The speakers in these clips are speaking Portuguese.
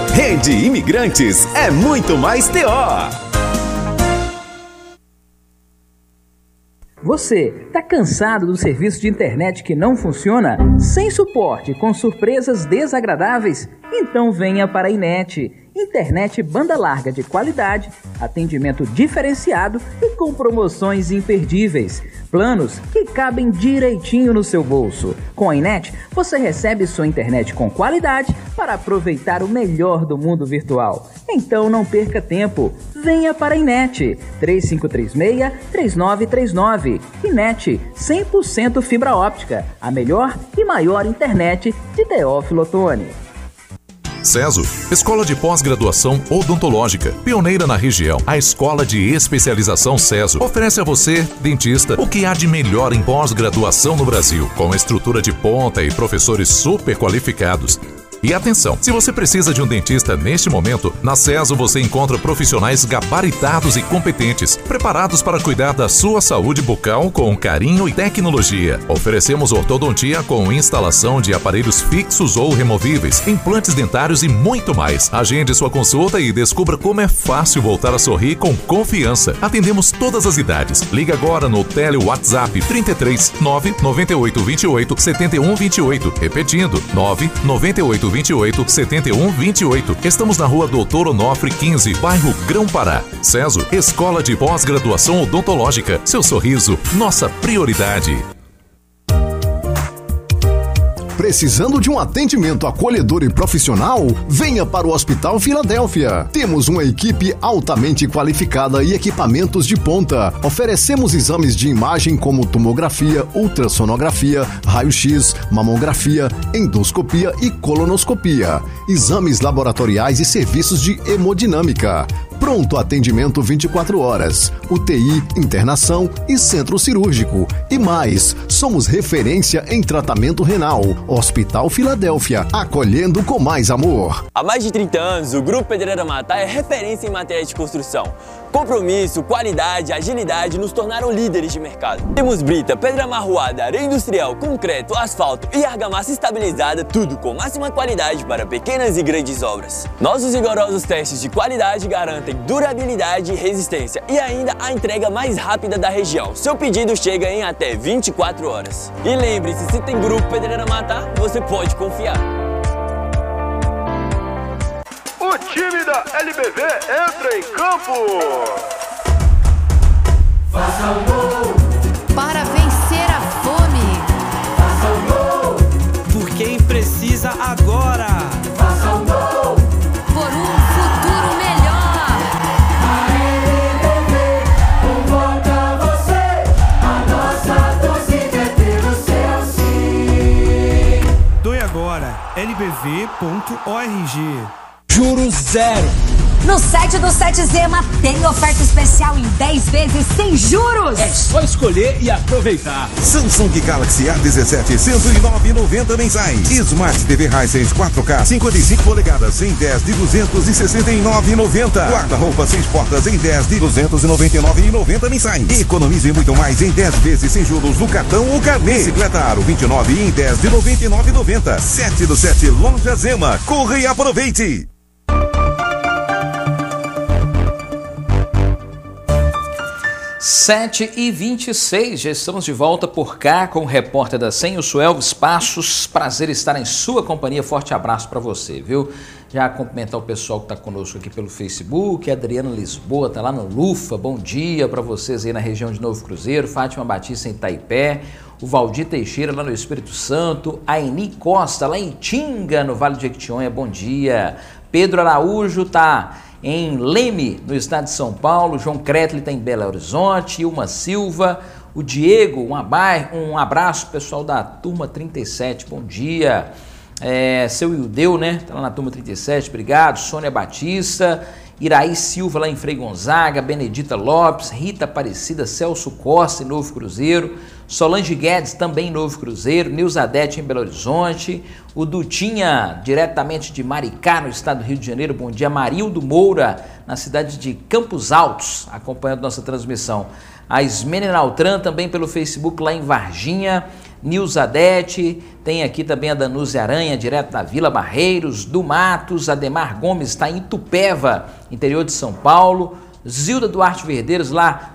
Rede Imigrantes é muito mais TO. Você está cansado do serviço de internet que não funciona? Sem suporte, com surpresas desagradáveis? Então venha para a Inet. Internet banda larga de qualidade, atendimento diferenciado e com promoções imperdíveis. Planos que cabem direitinho no seu bolso. Com a Inet, você recebe sua internet com qualidade para aproveitar o melhor do mundo virtual. Então não perca tempo. Venha para a Inet. 3536-3939. Inet, 100% fibra óptica. A melhor e maior internet de Teófilo Otoni. CESO, Escola de Pós-Graduação Odontológica, pioneira na região. A Escola de Especialização CESO oferece a você, dentista, o que há de melhor em pós-graduação no Brasil, com estrutura de ponta e professores super qualificados. E atenção, se você precisa de um dentista neste momento, na CESO você encontra profissionais gabaritados e competentes, preparados para cuidar da sua saúde bucal com carinho e tecnologia. Oferecemos ortodontia com instalação de aparelhos fixos ou removíveis, implantes dentários e muito mais. Agende sua consulta e descubra como é fácil voltar a sorrir com confiança. Atendemos todas as idades. Liga agora no Tele-WhatsApp 33 998 28 71 28. Repetindo, 998 28 71 28. Estamos na Rua Doutor Onofre 15, bairro Grão-Pará. CESO, Escola de Pós-Graduação Odontológica. Seu sorriso, nossa prioridade. Precisando de um atendimento acolhedor e profissional? Venha para o Hospital Filadélfia. Temos uma equipe altamente qualificada e equipamentos de ponta. Oferecemos exames de imagem como tomografia, ultrassonografia, raio-x, mamografia, endoscopia e colonoscopia. Exames laboratoriais e serviços de hemodinâmica. Pronto atendimento 24 horas, UTI, internação e centro cirúrgico. E mais, somos referência em tratamento renal. Hospital Filadélfia, acolhendo com mais amor. Há mais de 30 anos, o Grupo Pedreira Matá é referência em matéria de construção. Compromisso, qualidade, agilidade nos tornaram líderes de mercado. Temos brita, pedra amarroada, areia industrial, concreto, asfalto e argamassa estabilizada, tudo com máxima qualidade para pequenas e grandes obras. Nossos rigorosos testes de qualidade garantem durabilidade e resistência e ainda a entrega mais rápida da região. Seu pedido chega em até 24 horas. E lembre-se, se tem Grupo Pedreira Matá, você pode confiar. O time da LBV entra em campo. Faça o gol para vencer a fome. Faça o gol por quem precisa agora. Faça o gol por um futuro melhor. A LBV convoca você. A nossa torcida é pelo seu sim. Doe agora, lbv.org. Juros zero. No site do 7Zema tem oferta especial em 10 vezes sem juros. É só escolher e aproveitar. Samsung Galaxy A17 109,90 mensais. Smart TV Hisense 4K 55 polegadas em 10 de 269,90. Guarda-roupa 6 portas em 10 de 299,90 mensais. Economize muito mais em 10 vezes sem juros no cartão ou carnê. Bicicleta Aro 29 em 10 de 99,90. 7 do 7 Loja Zema. Corra e aproveite. 7h26, já estamos de volta por cá com o repórter da SEM, o Suelves Passos. Prazer estar em sua companhia, forte abraço para você, viu? Já cumprimentar o pessoal que está conosco aqui pelo Facebook, a Adriana Lisboa está lá no Lufa, bom dia para vocês aí na região de Novo Cruzeiro, Fátima Batista em Itaipé, o Valdir Teixeira lá no Espírito Santo, a Eni Costa lá em Tinga, no Vale de Jequitinhonha, bom dia. Pedro Araújo está em Leme, no estado de São Paulo, João Kretley está em Belo Horizonte, Ilma Silva, o Diego, um abraço pessoal da turma 37, bom dia. Seu Ildeu, né, tá lá na turma 37, obrigado. Sônia Batista, Iraí Silva lá em Frei Gonzaga, Benedita Lopes, Rita Aparecida, Celso Costa em Novo Cruzeiro, Solange Guedes também em Novo Cruzeiro, Nilzadete em Belo Horizonte, o Dutinha diretamente de Maricá, no estado do Rio de Janeiro, bom dia. Marildo Moura, na cidade de Campos Altos, acompanhando nossa transmissão. A Ismene Nautran também pelo Facebook lá em Varginha, Nilzadete, tem aqui também a Danuze Aranha, direto da Vila Barreiros, do Matos, Ademar Gomes está em Itupeva, interior de São Paulo, Zilda Duarte Verdeiros, lá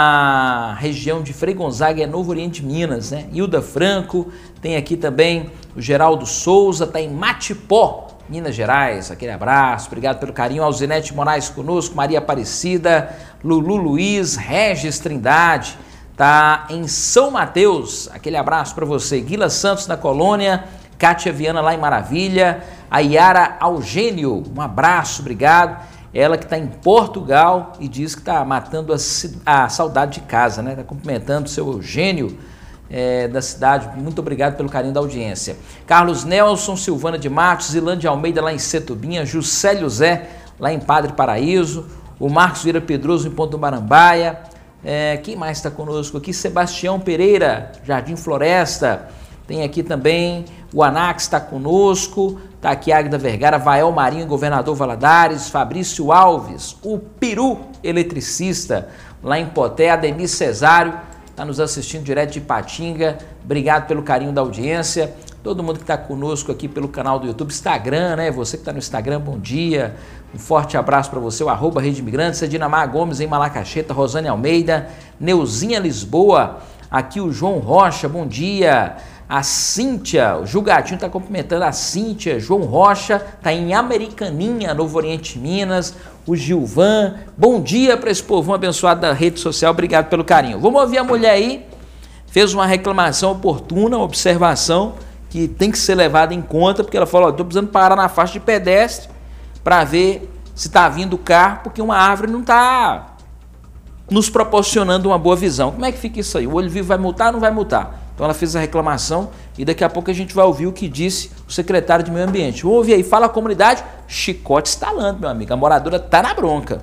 na região de Frei Gonzaga, é Novo Oriente, Minas, né? Hilda Franco, tem aqui também o Geraldo Souza, está em Matipó, Minas Gerais, aquele abraço, obrigado pelo carinho. Alzinete Moraes conosco, Maria Aparecida, Lulu Luiz, Regis Trindade, tá em São Mateus, aquele abraço para você. Guila Santos na Colônia, Kátia Viana lá em Maravilha, a Yara Eugênio, um abraço, obrigado. Ela que está em Portugal e diz que está matando a saudade de casa, né? Está cumprimentando o seu Eugênio da cidade. Muito obrigado pelo carinho da audiência. Carlos Nelson, Silvana de Matos, Zilândia Almeida lá em Setubinha, Juscelio Zé lá em Padre Paraíso, o Marcos Vieira Pedroso em Ponto do Marambaia. Quem mais está conosco aqui? Sebastião Pereira, Jardim Floresta. Tem aqui também o Anax está conosco, está aqui Águida Vergara, Vael Marinho, Governador Valadares, Fabrício Alves, o Peru eletricista lá em Poté, Ademir Cesário, está nos assistindo direto de Ipatinga, obrigado pelo carinho da audiência, todo mundo que está conosco aqui pelo canal do YouTube, Instagram, né? Você que está no Instagram, bom dia, um forte abraço para você, o @Rede Imigrantes, Dinamar Gomes em Malacacheta, Rosane Almeida, Neuzinha Lisboa, aqui o João Rocha, bom dia. A Cíntia, o Jugadinho está cumprimentando a Cíntia, João Rocha, está em Americaninha, Novo Oriente, Minas, o Gilvan, bom dia para esse povão abençoado da rede social, obrigado pelo carinho. Vamos ouvir a mulher aí, fez uma reclamação oportuna, uma observação que tem que ser levada em conta, porque ela falou, estou precisando parar na faixa de pedestre para ver se está vindo o carro, porque uma árvore não está nos proporcionando uma boa visão. Como é que fica isso aí? O olho vivo vai multar ou não vai multar? Então ela fez a reclamação e daqui a pouco a gente vai ouvir o que disse o secretário de Meio Ambiente. Vamos ouvir aí, fala a comunidade, chicote estalando, meu amigo, a moradora tá na bronca.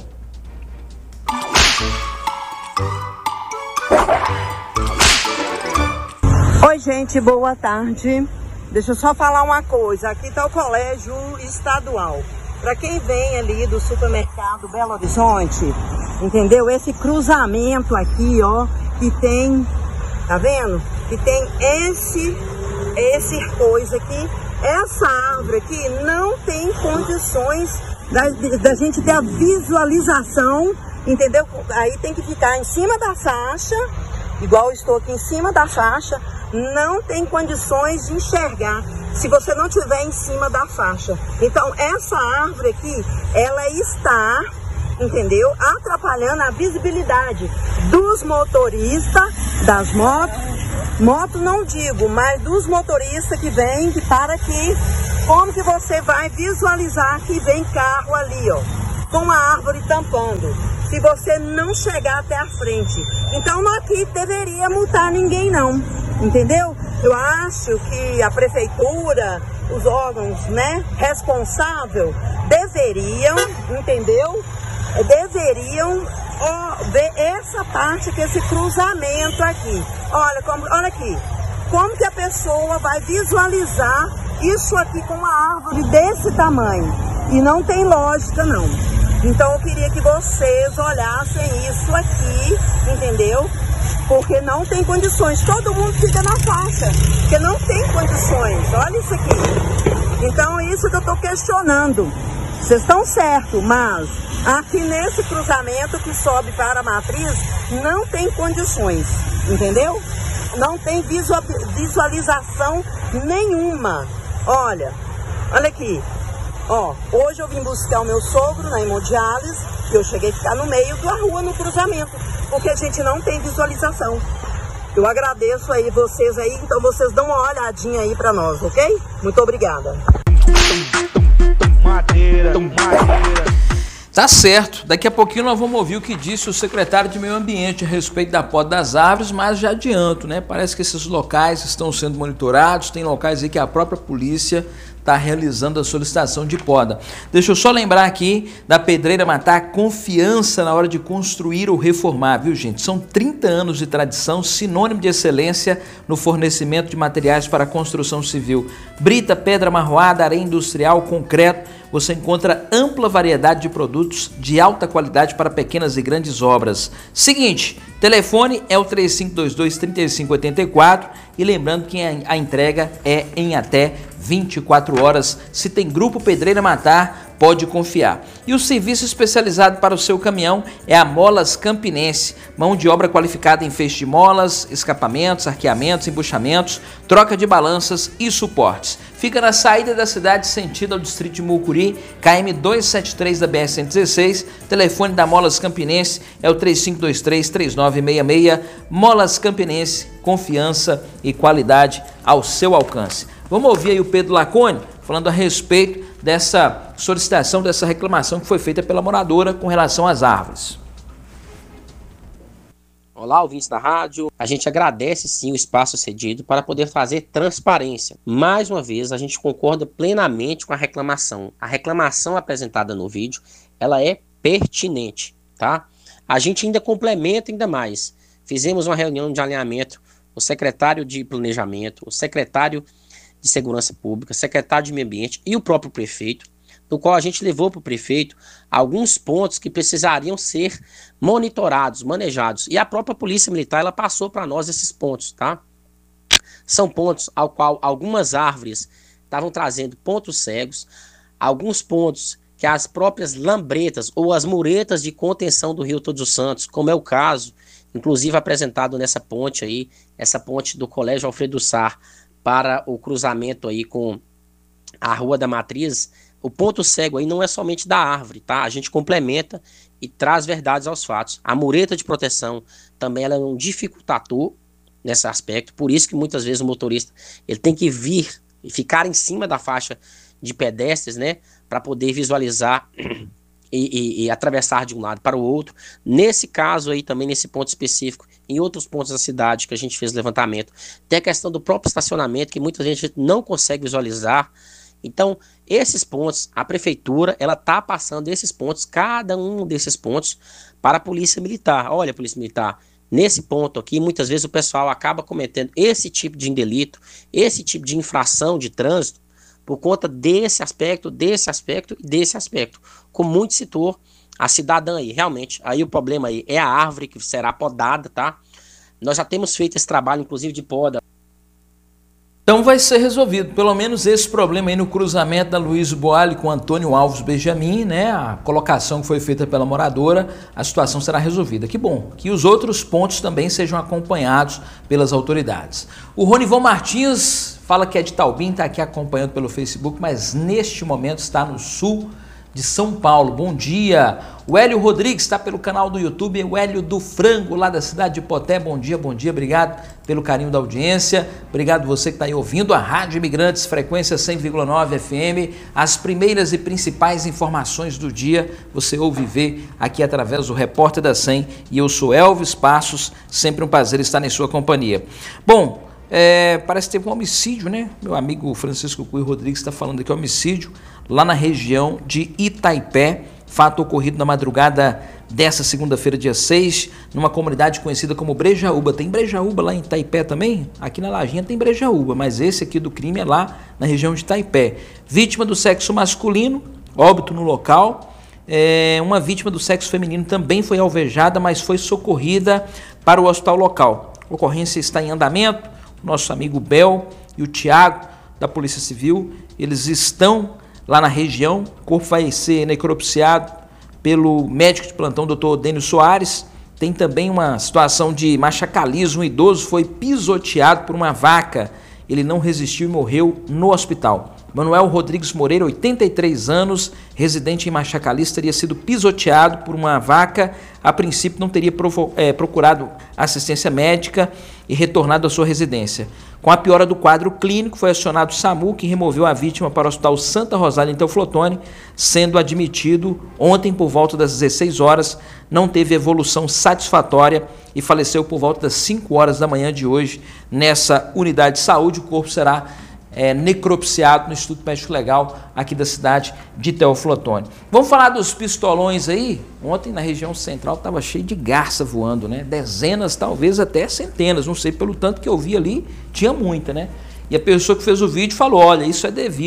Oi gente, boa tarde. Deixa eu só falar uma coisa, aqui está o colégio estadual. Para quem vem ali do supermercado Belo Horizonte, entendeu? Esse cruzamento aqui, ó, que tem, tá vendo? Que tem esse coisa aqui, essa árvore aqui não tem condições da gente ter a visualização, entendeu? Aí tem que ficar em cima da faixa, igual eu estou aqui em cima da faixa, não tem condições de enxergar se você não estiver em cima da faixa. Então essa árvore aqui, ela está, entendeu? Atrapalhando a visibilidade dos motoristas, das moto não digo, mas dos motoristas que vêm, que para aqui. Como que você vai visualizar que vem carro ali, ó, com a árvore tampando, se você não chegar até a frente? Então não aqui deveria multar ninguém não, entendeu? Eu acho que a prefeitura, os órgãos, né, responsáveis deveriam, entendeu? Deveriam ver essa parte, que esse cruzamento aqui. Olha aqui, como que a pessoa vai visualizar isso aqui com uma árvore desse tamanho? E não tem lógica não. Então eu queria que vocês olhassem isso aqui, entendeu? Porque não tem condições, todo mundo fica na faixa, porque não tem condições, olha isso aqui. Então é isso que eu estou questionando. Vocês estão certos, mas aqui nesse cruzamento que sobe para a matriz, não tem condições, entendeu? Não tem visualização nenhuma. Olha aqui, ó, hoje eu vim buscar o meu sogro na hemodiálise, e eu cheguei a ficar no meio da rua, no cruzamento, porque a gente não tem visualização. Eu agradeço aí vocês aí, então vocês dão uma olhadinha aí para nós, ok? Muito obrigada. Tá certo, daqui a pouquinho nós vamos ouvir o que disse o secretário de Meio Ambiente a respeito da poda das árvores, mas já adianto, né? Parece que esses locais estão sendo monitorados, tem locais aí que a própria polícia está realizando a solicitação de poda. Deixa eu só lembrar aqui da Pedreira Matar, confiança na hora de construir ou reformar, viu gente? São 30 anos de tradição, sinônimo de excelência no fornecimento de materiais para a construção civil. Brita, pedra marroada, areia industrial, concreto, você encontra ampla variedade de produtos de alta qualidade para pequenas e grandes obras. Seguinte, telefone é o 3522-3584 e lembrando que a entrega é em até 24 horas. Se tem Grupo Pedreira Matar, pode confiar. E o serviço especializado para o seu caminhão é a Molas Campinense, mão de obra qualificada em feixe de molas, escapamentos, arqueamentos, embuchamentos, troca de balanças e suportes. Fica na saída da cidade, sentido ao distrito de Mucuri, KM 273 da BR-116. Telefone da Molas Campinense é o 3523-3966. Molas Campinense, confiança e qualidade ao seu alcance. Vamos ouvir aí o Pedro Lacone falando a respeito dessa solicitação, dessa reclamação que foi feita pela moradora com relação às árvores. Olá, ouvintes da rádio. A gente agradece sim o espaço cedido para poder fazer transparência. Mais uma vez, a gente concorda plenamente com a reclamação. A reclamação apresentada no vídeo, ela é pertinente, tá? A gente ainda complementa ainda mais. Fizemos uma reunião de alinhamento, o secretário de Planejamento, o secretário de Segurança Pública, secretário de Meio Ambiente e o próprio prefeito, no qual a gente levou para o prefeito alguns pontos que precisariam ser monitorados, manejados. E a própria Polícia Militar, ela passou para nós esses pontos, tá? São pontos ao qual algumas árvores estavam trazendo pontos cegos, alguns pontos que as próprias lambretas ou as muretas de contenção do Rio Todos os Santos, como é o caso, inclusive apresentado nessa ponte aí, essa ponte do Colégio Alfredo Sar, para o cruzamento aí com a Rua da Matriz, o ponto cego aí não é somente da árvore, tá? A gente complementa e traz verdades aos fatos. A mureta de proteção também ela é um dificultador nesse aspecto, por isso que muitas vezes o motorista ele tem que vir e ficar em cima da faixa de pedestres, né? Para poder visualizar e atravessar de um lado para o outro. Nesse caso aí também, nesse ponto específico, em outros pontos da cidade que a gente fez levantamento, tem a questão do próprio estacionamento, que muita gente não consegue visualizar. Então, esses pontos, a prefeitura, ela está passando esses pontos, cada um desses pontos, para a Polícia Militar. Olha, Polícia Militar, nesse ponto aqui, muitas vezes o pessoal acaba cometendo esse tipo de delito, esse tipo de infração de trânsito, por conta desse aspecto e desse aspecto. Como muito citou a cidadã aí, realmente, aí o problema aí é a árvore que será podada, tá? Nós já temos feito esse trabalho, inclusive, de poda. Então vai ser resolvido, pelo menos esse problema aí no cruzamento da Luiz Boali com Antônio Alves Benjamin, né? A colocação que foi feita pela moradora, a situação será resolvida. Que bom, que os outros pontos também sejam acompanhados pelas autoridades. O Ronivon Martins fala que é de Taubim, está aqui acompanhando pelo Facebook, mas neste momento está no sul de São Paulo. Bom dia. O Hélio Rodrigues está pelo canal do YouTube, o Hélio do Frango, lá da cidade de Poté. Bom dia, obrigado pelo carinho da audiência. Obrigado você que está aí ouvindo a Rádio Imigrantes, frequência 100,9 FM. As primeiras e principais informações do dia você ouve e vê aqui através do Repórter da 100. E eu sou Elvis Passos, sempre um prazer estar em sua companhia. Bom, parece que teve um homicídio, né? Meu amigo Francisco Cui Rodrigues está falando aqui, homicídio lá na região de Itaipé, fato ocorrido na madrugada dessa segunda-feira, dia 6, numa comunidade conhecida como Brejaúba. Tem Brejaúba lá em Itaipé também? Aqui na Lajinha tem Brejaúba, mas esse aqui do crime é lá na região de Itaipé. Vítima do sexo masculino, óbito no local. Uma vítima do sexo feminino também foi alvejada, mas foi socorrida para o hospital local. A ocorrência está em andamento. Nosso amigo Bel e o Tiago da Polícia Civil, eles estão lá na região. O corpo vai ser necropsiado pelo médico de plantão, Dr. Dênio Soares. Tem também uma situação de machacalismo. Um idoso foi pisoteado por uma vaca. Ele não resistiu e morreu no hospital. Manuel Rodrigues Moreira, 83 anos, residente em Machacalista, teria sido pisoteado por uma vaca. A princípio não teria procurado assistência médica e retornado à sua residência. Com a piora do quadro clínico, foi acionado o SAMU, que removeu a vítima para o Hospital Santa Rosália em Teoflotone, sendo admitido ontem por volta das 16 horas, não teve evolução satisfatória e faleceu por volta das 5 horas da manhã de hoje nessa unidade de saúde. O corpo será necropsiado no Instituto Médico Legal aqui da cidade de Teoflotone. Vamos falar dos pistolões aí? Ontem na região central estava cheio de garça voando, né? Dezenas, talvez até centenas, não sei, pelo tanto que eu vi ali, tinha muita, né? E a pessoa que fez o vídeo falou, olha, isso é devido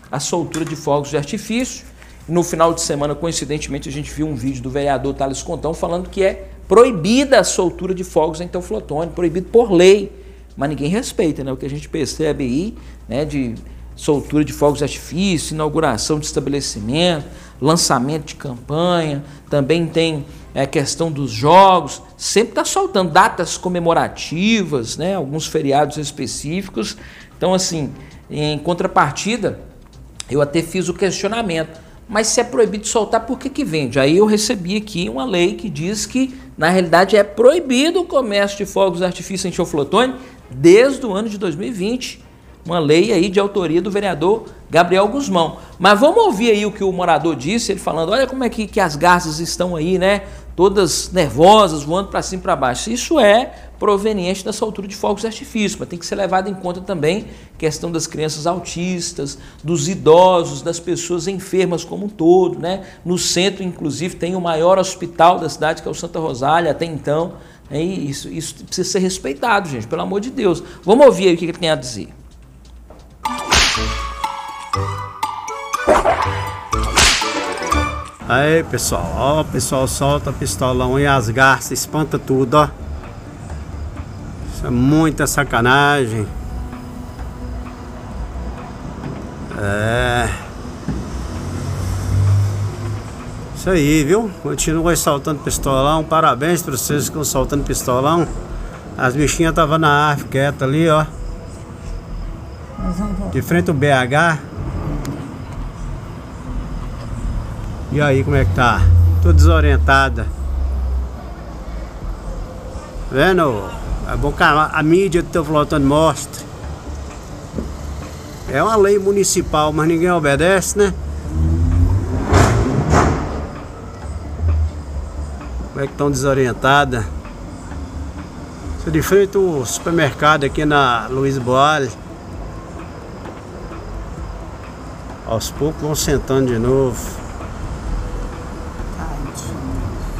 a soltura de fogos de artifício. No final de semana, coincidentemente, a gente viu um vídeo do vereador Thales Contão falando que é proibida a soltura de fogos em Teoflotone, proibido por lei, mas ninguém respeita, né? O que a gente percebe aí, né, de soltura de fogos de artifício, inauguração de estabelecimento, lançamento de campanha, também tem a questão dos jogos, sempre está soltando datas comemorativas, né, alguns feriados específicos. Então, assim, em contrapartida, eu até fiz o questionamento, mas se é proibido soltar, por que vende? Aí eu recebi aqui uma lei que diz que, na realidade, é proibido o comércio de fogos de artifício em Teoflotone desde o ano de 2020. Uma lei aí de autoria do vereador Gabriel Guzmão. Mas vamos ouvir aí o que o morador disse, ele falando, olha como é que as garças estão aí, né? Todas nervosas, voando para cima e para baixo. Isso é proveniente da soltura de fogos de artifício, mas tem que ser levado em conta também a questão das crianças autistas, dos idosos, das pessoas enfermas como um todo, né? No centro, inclusive, tem o maior hospital da cidade, que é o Santa Rosália, até então. Isso precisa ser respeitado, gente, pelo amor de Deus. Vamos ouvir aí o que ele tem a dizer. Aí, pessoal, ó, o pessoal solta pistolão e as garças, espanta tudo, ó. Isso é muita sacanagem. É. Isso aí, viu? Continua soltando pistolão. Parabéns para vocês que estão soltando pistolão. As bichinhas estavam na árvore quieta ali, ó. De frente ao BH. E aí, como é que tá? Tô desorientada. Vendo? É bom que a mídia do Teoflotone mostra. É uma lei municipal, mas ninguém obedece, né? Como é que estão desorientadas? Estou de frente ao supermercado aqui na Luiz Boalho. Aos poucos vão sentando de novo.